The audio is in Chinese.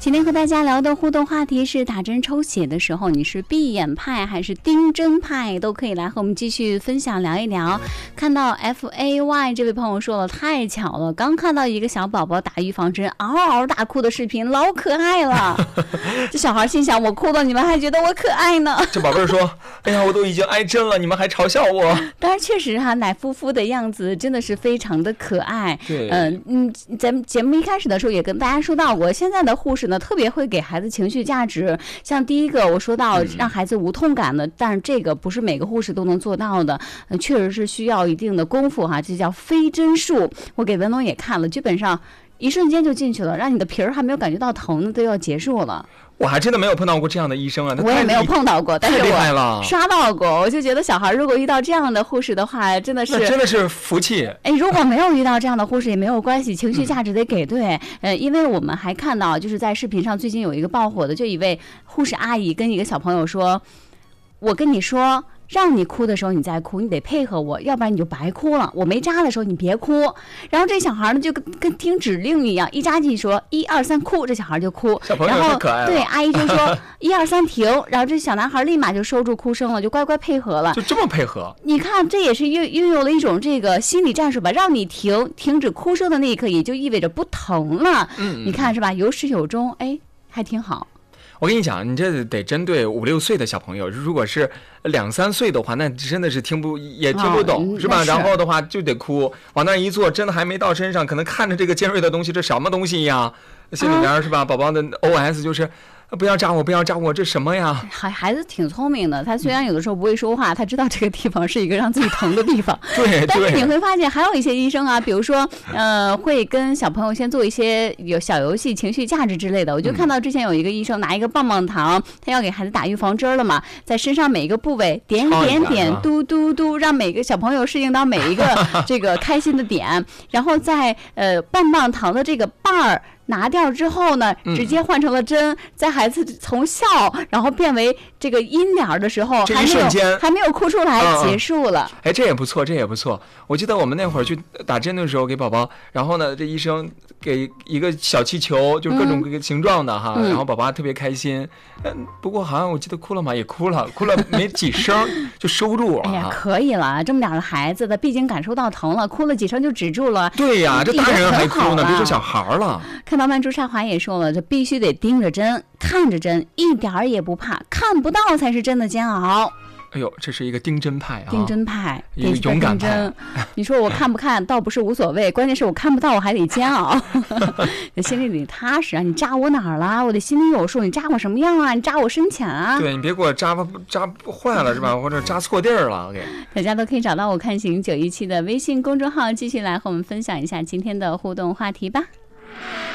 今天和大家聊的互动话题是打针抽血的时候，你是闭眼派还是盯针派，都可以来和我们继续分享聊一聊。看到 FAY 这位朋友说了，太巧了，刚看到一个小宝宝打预防针嗷嗷大哭的视频，老可爱了。这小孩心想，我哭了你们还觉得我可爱呢。 这宝贝说，哎呀，我都已经挨针了，你们还嘲笑我。 当然确实哈，奶夫妇的样子真的是非常的可爱。 对， 咱们节目一开始的时候也跟大家说到过，现在的护士呢特别会给孩子情绪价值。像第一个我说到让孩子无痛感的，但是这个不是每个护士都能做到的，确实是需要一定的功夫哈，这叫非针术。我给文龙也看了，基本上一瞬间就进去了，让你的皮儿还没有感觉到疼呢，都要结束了。 我还真的没有碰到过这样的医生啊！ 我也没有碰到过，但是我刷到过。我就觉得小孩如果遇到这样的护士的话，真的是福气。 哎，如果没有遇到这样的护士也没有关系，情绪价值得给对。因为我们还看到，就是在视频上最近有一个爆火的，就一位护士阿姨跟一个小朋友说：“我跟你说。”让你哭的时候你再哭，你得配合我，要不然你就白哭了。我没扎的时候你别哭。然后这小孩呢就跟听指令一样，一扎进去说1、2、3哭，这小孩就哭。 小朋友太可爱了。 对，阿姨就说1、2、3停，然后这小男孩立马就收住哭声了，就乖乖配合了。 就这么配合？ 你看，这也是运用了一种这个心理战术吧，让你停止哭声的那一刻，也就意味着不疼了。你看是吧？有始有终，哎，还挺好。 我跟你讲，你这得针对5、6岁的小朋友，如果是2、3岁的话，那真的是听不懂，是吧？然后的话就得哭，往那一坐，真的还没到身上，可能看着这个尖锐的东西，这什么东西呀？心里边是吧？宝宝的 OS 就是。不要扎我，不要扎我，这什么呀？ 孩子挺聪明的，他虽然有的时候不会说话，他知道这个地方是一个让自己疼的地方。 对。 但是你会发现，还有一些医生啊，比如说，会跟小朋友先做一些有小游戏、情绪价值之类的。我就看到之前有一个医生拿一个棒棒糖，他要给孩子打预防针了嘛，在身上每一个部位点点点，嘟嘟嘟，让每个小朋友适应到每一个这个开心的点，然后在棒棒糖的这个瓣儿。拿掉之后呢，直接换成了针，在孩子从笑然后变为这个阴脸的时候，还没有哭出来，结束了。 哎，这也不错，这也不错。我记得我们那会儿去打针的时候，给宝宝，然后呢，这医生给一个小气球，就各种各个形状的哈，然后宝宝特别开心。不过好像我记得哭了嘛，也哭了没几声就收住了。 哎呀，可以了，这么两个孩子的，毕竟感受到疼了，哭了几声就止住了。 对呀，这大人还哭呢，别说小孩了。 看到曼朱少华也说了，这必须得盯着针，看着针，一点儿也不怕，看不到才是真的煎熬。 哎呦，这是一个盯针派啊！ 盯针派， 一个勇敢派。 你说我看不看倒不是无所谓，关键是我看不到我还得煎熬，心里得踏实啊！你扎我哪儿了？我得心里有数。你扎我什么样啊？你扎我深浅啊？ 对，你别给我扎坏了是吧？或者扎错地儿了。OK， 大家都可以找到我看行917的微信公众号，继续来和我们分享一下今天的互动话题吧。